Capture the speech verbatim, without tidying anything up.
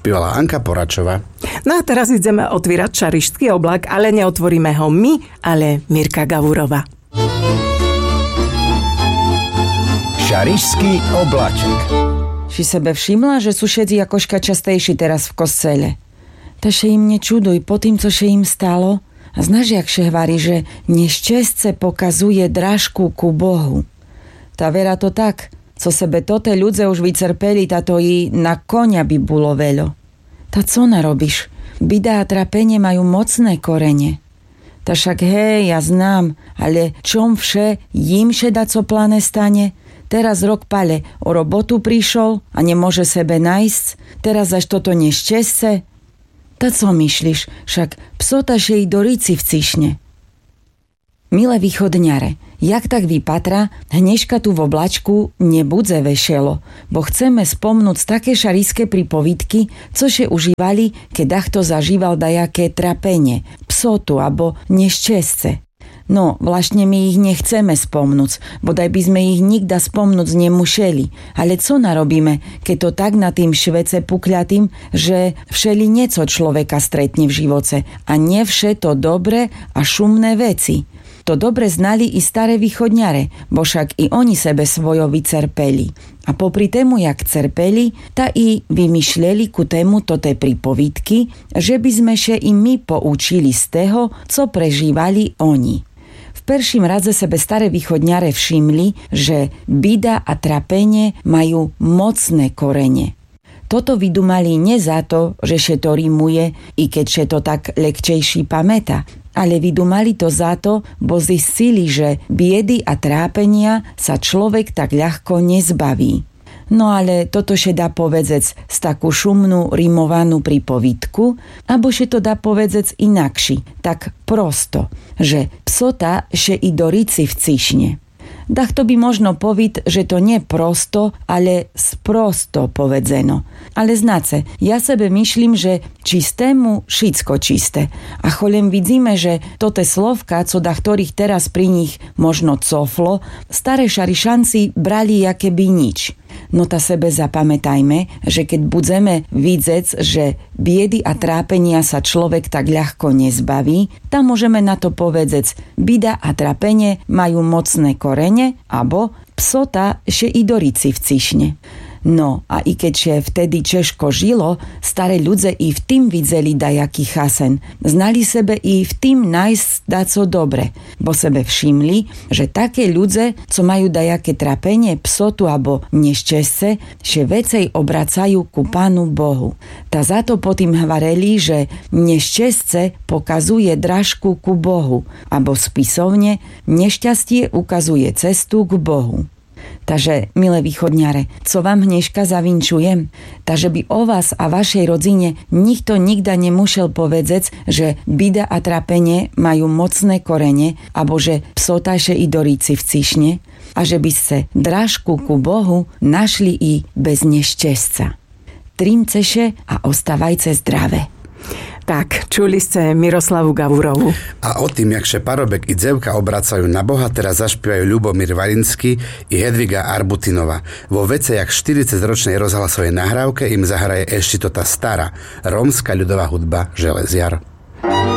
spievala Anka Poračová. No a teraz ideme otvírať Šarišský oblak, ale neotvoríme ho my, ale Mirka Gavúrová. Šarišský oblaček. Si sebe všimla, že sú všetci jakožka častejší teraz v kostele. Takže im nečuduj po tým, co še im stalo. A znaš, jak še hvarí, že nešťastce pokazuje drážku ku Bohu. Tá vera to tak, co sebe tote ľudze už vycerpeli, tato i na konia by bolo veľo. Tá co narobíš? Bida a trapenie majú mocné korene. Tá však hej, ja znám, ale čom vše jim še da co plane stane? Teraz rok pale o robotu prišol a nemôže sebe nájsť, teraz až toto nešťastce? Tá co myšliš, však psota še i do rici vcišne. Milé východňare, jak tak vypatra, hnežka tu v oblačku nebudze vešelo, bo chceme spomnúť také šariské pripovídky, cože užívali, keď dachto zažíval dajaké trapenie, psotu abo nešťastce. No, vlastne my ich nechceme spomnúť, bodaj by sme ich nikda spomnúť nemuseli. Ale co narobíme, keď to tak na tým švece pukľatým, že všeli nieco človeka stretne v živote a nie vše to dobré a šumné veci. To dobre znali i staré východňare, bo však i oni sebe svojo vycerpeli. A popri tému, jak cerpeli, ta i vymyšľeli ku tému toté pripovídky, že by sme še i my poučili z toho, co prežívali oni. V perším radze sebe staré východňare všimli, že bida a trapenie majú mocné korene. Toto vydumali nie za to, že še to rimuje, i keď še to tak lekčejší pamäta, ale vydumali to za to, bo zistili, že biedy a trápenia sa človek tak ľahko nezbaví. No ale toto še dá povedzec z takú šumnú rimovanú pripovídku, abo še to dá povedzec inakši, tak prosto, že psota še i do rici vcišne. Dachto by možno povid, že to nie prosto, ale sprosto povedzeno. Ale znace, ja sebe myšlim, že čistému šicko čisté. A cholem vidíme, že tote slovka, co dachtorých teraz pri nich možno coflo, staré šarišanci brali jaké by nič. No ta sebe zapamätajme, že keď budeme vidzec, že biedy a trápenia sa človek tak ľahko nezbaví, tam môžeme na to povedzec, bida a trápenie majú mocné korene, abo psota še i do rici vcišne. No a i keďže vtedy Češko žilo, staré ľudze i v tým vidzeli dajaký chasen. Znali sebe i v tým nájsť daco dobre, bo sebe všimli, že také ľudze, co majú dajaké trapenie, psotu abo nešťastce, še vecej obracajú ku Pánu Bohu. Ta za to potým hvareli, že nešťastce pokazuje drážku ku Bohu, abo spisovne nešťastie ukazuje cestu k Bohu. Takže, milé východňare, co vám hnežka zavinčujem? Takže by o vás a vašej rodzine nikto nikda nemusel povedzec, že bida a trapenie majú mocné korene, abo že psotaše i do rici vcišne, a že by ste drážku ku Bohu našli i bez nešťastca. Trimceše a ostávajce zdravé. Tak, čuli ste Miroslavu Gavúrovú. A o tým, jak še parobek i dzevka obracajú na Boha, teraz zašpievajú Ľubomír Valinský i Hedviga Arbutinová. Vo vece jak štyridsaťročnej rozhlasovej nahrávke im zahraje ešte to tá stará rómska ľudová hudba Železiar.